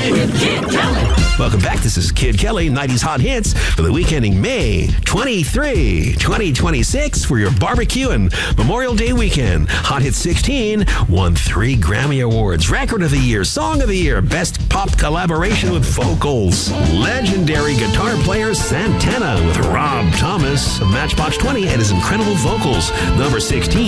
Kid Kelly. Welcome back. This is Kid Kelly, 90s Hot Hits for the week ending May 23, 2026 for your barbecue and Memorial Day weekend. Hot Hit 16 won 3 Grammy Awards. Record of the Year, Song of the Year, Best Pop Collaboration with Vocals. Legendary guitar player Santana with Rob Thomas of Matchbox 20 and his incredible vocals. Number 16.